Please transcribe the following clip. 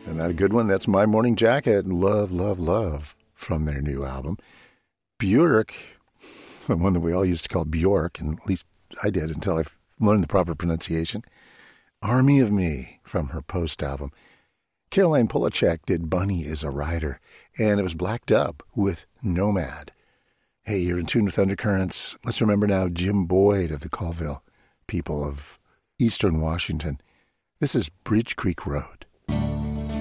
Isn't that a good one? That's My Morning Jacket. Love, love, love from their new album. Björk, the one that we all used to call Bjork, and at least I did until I learned the proper pronunciation. Army of Me from her post album. Caroline Polachek did Bunny is a Rider, and it was Black Dub with Nomad. Hey, you're in tune with Undercurrents. Let's remember now Jim Boyd of the Colville people of Eastern Washington. This is Bridge Creek Road.